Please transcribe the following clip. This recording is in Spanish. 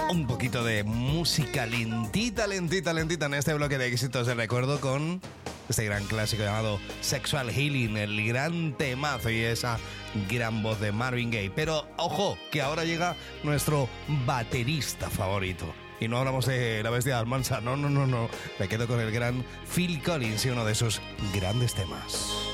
Un poquito de música lentita en este bloque de éxitos de recuerdo con este gran clásico llamado Sexual Healing, el gran temazo y esa gran voz de Marvin Gaye. Pero ojo, que ahora llega nuestro baterista favorito. Y no hablamos de la bestia de Almansa, no. Me quedo con el gran Phil Collins y uno de sus grandes temas.